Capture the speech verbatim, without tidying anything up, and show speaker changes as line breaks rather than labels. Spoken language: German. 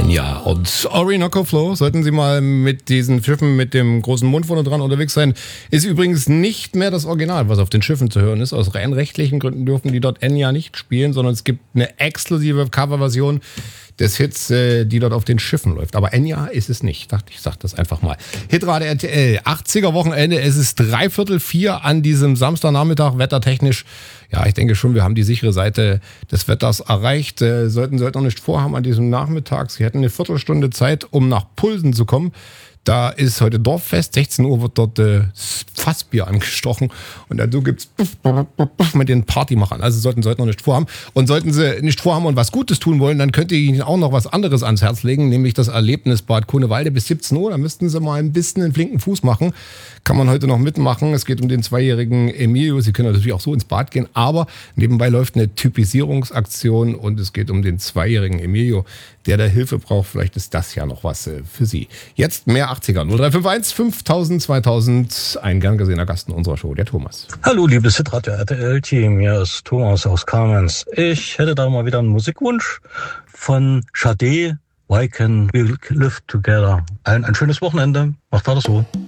Enya und Orinoco Flow. Sollten Sie mal mit diesen Schiffen mit dem großen Mund vorne dran unterwegs sein, ist übrigens nicht mehr das Original, was auf den Schiffen zu hören ist. Aus rein rechtlichen Gründen dürfen die dort Enya nicht spielen, sondern es gibt eine exklusive Coverversion des Hits, die dort auf den Schiffen läuft. Aber Enya ist es nicht. Dachte ich, sag das einfach mal. Hitrate R T L, achtziger Wochenende. Es ist dreiviertel vier an diesem Samstagnachmittag, wettertechnisch. Ja, ich denke schon, wir haben die sichere Seite des Wetters erreicht. Äh, sollten Sie heute noch nicht vorhaben an diesem Nachmittag. Sie hätten eine Viertelstunde Zeit, um nach Pulsen zu kommen. Da ist heute Dorffest, sechzehn Uhr wird dort äh, Fassbier angestochen und dazu gibt's puff, puff, puff mit den Partymachern. Also sollten Sie heute noch nicht vorhaben. Und sollten Sie nicht vorhaben und was Gutes tun wollen, dann könnt ihr Ihnen auch noch was anderes ans Herz legen, nämlich das Erlebnisbad Kunewalde bis siebzehn Uhr. Da müssten Sie mal ein bisschen einen flinken Fuß machen. Kann man heute noch mitmachen. Es geht um den zweijährigen Emilio. Sie können natürlich auch so ins Bad gehen, aber nebenbei läuft eine Typisierungsaktion und es geht um den zweijährigen Emilio, der da Hilfe braucht. Vielleicht ist das ja noch was für Sie. Jetzt mehr achtziger. null drei fünf eins fünftausend zweitausend. Ein gern gesehener Gast in unserer Show, der Thomas.
Hallo, liebes Hitradio R T L-Team. Hier ist Thomas aus Kamenz. Ich hätte da mal wieder einen Musikwunsch von Sade. Why Can We Live Together? Ein, ein schönes Wochenende. Macht weiter so.